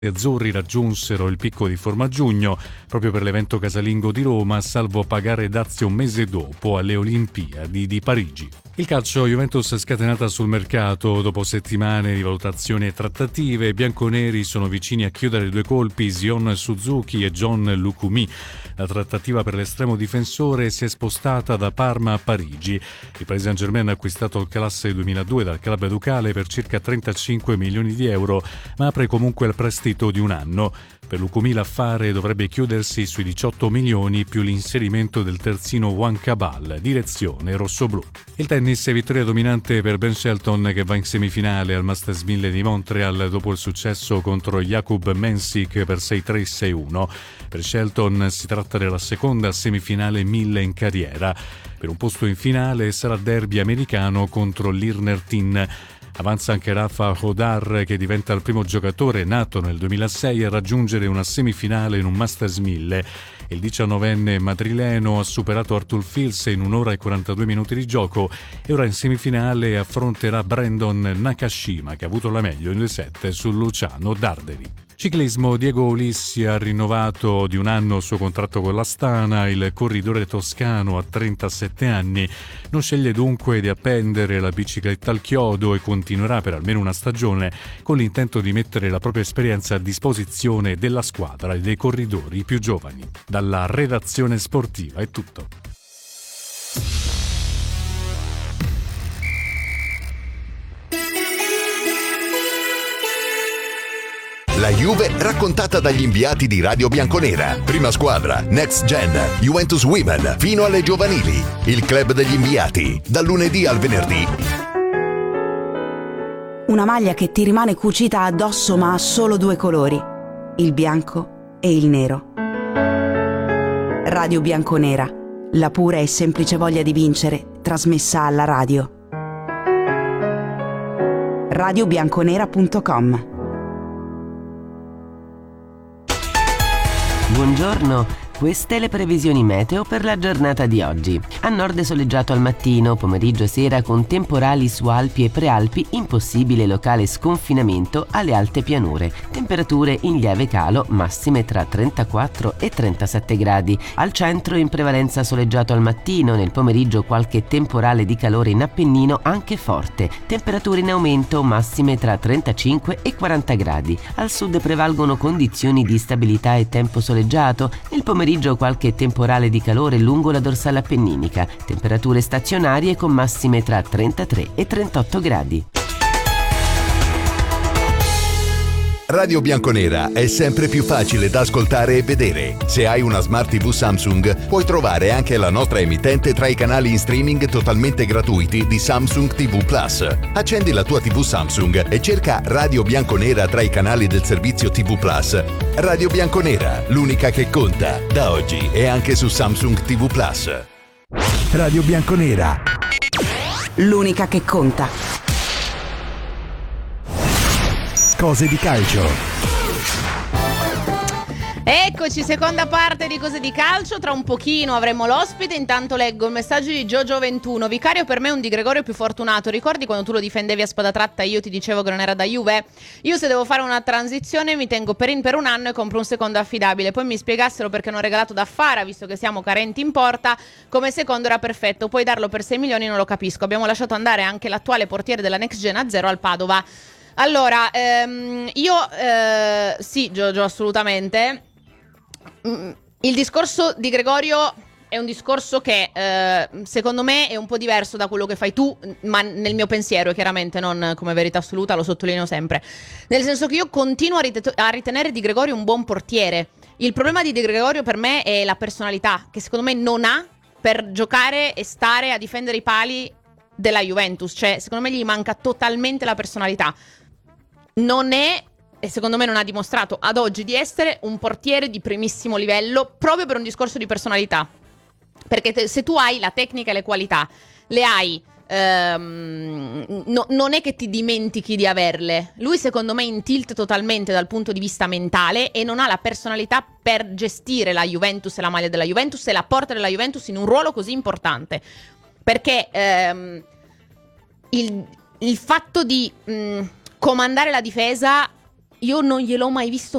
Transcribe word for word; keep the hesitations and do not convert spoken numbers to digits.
Gli azzurri raggiunsero il picco di forma a giugno proprio per l'evento casalingo di Roma, salvo pagare dazi un mese dopo alle Olimpiadi di Parigi. Il calcio, Juventus scatenata sul mercato dopo settimane di valutazioni e trattative. I bianconeri sono vicini a chiudere due colpi, Sion Suzuki e John Lukumi. La trattativa per l'estremo difensore si è spostata da Parma a Parigi. Il Paris Saint-Germain ha acquistato il classe duemiladue dal club ducale per circa trentacinque milioni di euro, ma apre comunque il prestito di un anno. Per Lukumi l'affare dovrebbe chiudersi sui diciotto milioni più l'inserimento del terzino Juan Cabal, direzione rossoblù. Il tennis è vittoria dominante per Ben Shelton, che va in semifinale al Masters mille di Montreal dopo il successo contro Jakub Mensik per sei tre sei uno. Per Shelton si tratta della seconda semifinale mille in carriera. Per un posto in finale sarà derby americano contro l'Irner Tin. Avanza anche Rafa Hodar, che diventa il primo giocatore nato nel duemilasei a raggiungere una semifinale in un Masters mille. Il diciannovenne madrileno ha superato Arthur Fils in un'ora e quarantadue minuti di gioco e ora in semifinale affronterà Brandon Nakashima, che ha avuto la meglio in due set su Luciano Darderi. Ciclismo, Diego Ulissi ha rinnovato di un anno il suo contratto con l'Astana. Il corridore toscano a trentasette anni non sceglie dunque di appendere la bicicletta al chiodo e continuerà per almeno una stagione con l'intento di mettere la propria esperienza a disposizione della squadra e dei corridori più giovani. Dalla redazione sportiva è tutto. La Juve raccontata dagli inviati di Radio Bianconera. Prima squadra, Next Gen, Juventus Women, fino alle giovanili. Il club degli inviati, dal lunedì al venerdì. Una maglia che ti rimane cucita addosso ma ha solo due colori, il bianco e il nero. Radio Bianconera, la pura e semplice voglia di vincere, trasmessa alla radio. radio bianconera punto com. Buongiorno, queste le previsioni meteo per la giornata di oggi. A nord soleggiato al mattino, pomeriggio e sera con temporali su Alpi e Prealpi, impossibile locale sconfinamento alle alte pianure. Temperature in lieve calo, massime tra trentaquattro e trentasette gradi. Al centro in prevalenza soleggiato al mattino, nel pomeriggio qualche temporale di calore in Appennino anche forte. Temperature in aumento, massime tra trentacinque e quaranta gradi. Al sud prevalgono condizioni di stabilità e tempo soleggiato. Nel pomeriggio qualche temporale di calore lungo la dorsale appenninica, temperature stazionarie con massime tra trentatré e trentotto gradi. Radio Bianconera è sempre più facile da ascoltare e vedere. Se hai una Smart tivù Samsung, puoi trovare anche la nostra emittente tra i canali in streaming totalmente gratuiti di Samsung tivù Plus. Accendi la tua tivù Samsung e cerca Radio Bianconera tra i canali del servizio tivù Plus. Radio Bianconera, l'unica che conta, da oggi e anche su Samsung tivù Plus. Radio Bianconera, l'unica che conta. Cose di calcio. Eccoci, seconda parte di Cose di Calcio. Tra un pochino avremo l'ospite. Intanto leggo il messaggio di Giorgio ventuno. Vicario per me è un Di Gregorio più fortunato. Ricordi quando tu lo difendevi a spada tratta e io ti dicevo che non era da Juve? Io se devo fare una transizione mi tengo Perin per un anno e compro un secondo affidabile. Poi mi spiegassero perché non ho regalato da Fara, visto che siamo carenti in porta. Come secondo era perfetto, puoi darlo per sei milioni, non lo capisco. Abbiamo lasciato andare anche l'attuale portiere della Next Gen a zero al Padova. Allora, ehm, io eh, sì, Giorgio, assolutamente. Il discorso di Gregorio è un discorso che eh, secondo me è un po' diverso da quello che fai tu, ma nel mio pensiero, chiaramente non come verità assoluta, lo sottolineo sempre. Nel senso che io continuo a, rit- a ritenere Di Gregorio un buon portiere. Il problema di Di Gregorio per me è la personalità, che secondo me non ha per giocare e stare a difendere i pali della Juventus. Cioè, secondo me gli manca totalmente la personalità. Non è, e secondo me non ha dimostrato ad oggi di essere un portiere di primissimo livello, proprio per un discorso di personalità. Perché te, se tu hai la tecnica e le qualità, le hai, ehm, no, non è che ti dimentichi di averle. Lui secondo me è in tilt totalmente dal punto di vista mentale e non ha la personalità per gestire la Juventus e la maglia della Juventus e la porta della Juventus in un ruolo così importante. Perché ehm, il, il fatto di mh, comandare la difesa io non gliel'ho mai visto